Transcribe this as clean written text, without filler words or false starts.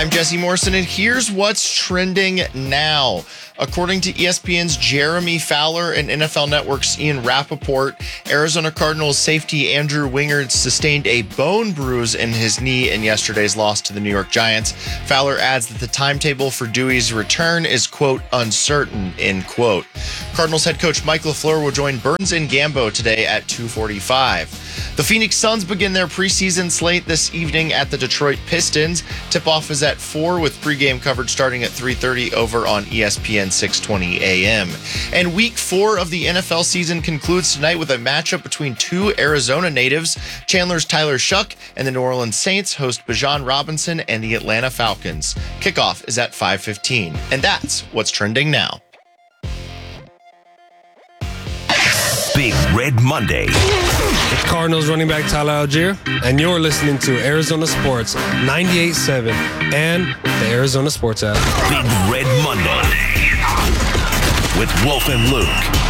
I'm Jesse Morrison, and here's what's trending now. According to ESPN's Jeremy Fowler and NFL Network's Ian Rappaport, Arizona Cardinals safety Andrew Wingard sustained a bone bruise in his knee in yesterday's loss to the New York Giants. Fowler adds that the timetable for Dewey's return is, quote, uncertain, end quote. Cardinals head coach Mike LaFleur will join Burns and Gambo today at 2:45. The Phoenix Suns begin their preseason slate this evening at the Detroit Pistons. Tip-off is at 4 with pregame coverage starting at 3:30 over on ESPN 620 AM. And week 4 of the NFL season concludes tonight with a matchup between two Arizona natives. Chandler's Tyler Shuck and the New Orleans Saints host Bijan Robinson and the Atlanta Falcons. Kickoff is at 5:15. And that's what's trending now. Big Red Monday. It's Cardinals running back Tyler Algier, and you're listening to Arizona Sports 98.7 and the Arizona Sports app. Big Red Monday with Wolf and Luke.